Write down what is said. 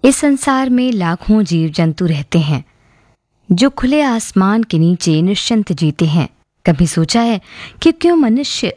इस संसार में लाखों जीव जंतु रहते हैं जो खुले आसमान के नीचे निश्चिंत जीते हैं। कभी सोचा है कि क्यों मनुष्य